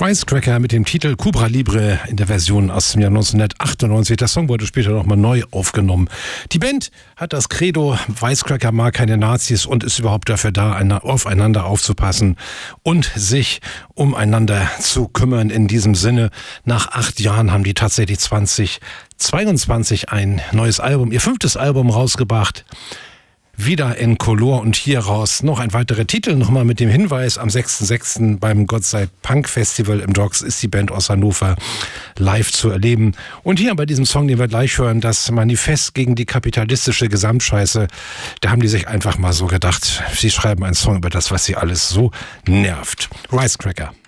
Wisecracker mit dem Titel Cubra Libre in der Version aus dem Jahr 1998. Der Song wurde später nochmal neu aufgenommen. Die Band hat das Credo, Wisecracker mag keine Nazis und ist überhaupt dafür da, aufeinander aufzupassen und sich umeinander zu kümmern. In diesem Sinne, nach 8 Jahren haben die tatsächlich 2022 ein neues Album, ihr 5. Album rausgebracht. Wieder in Color und hier raus noch ein weiterer Titel, nochmal mit dem Hinweis, am 6.6. beim Gott sei Punk Festival im Docks ist die Band aus Hannover live zu erleben. Und hier bei diesem Song, den wir gleich hören, das Manifest gegen die kapitalistische Gesamtscheiße, da haben die sich einfach mal so gedacht, sie schreiben einen Song über das, was sie alles so nervt. Wisecracker.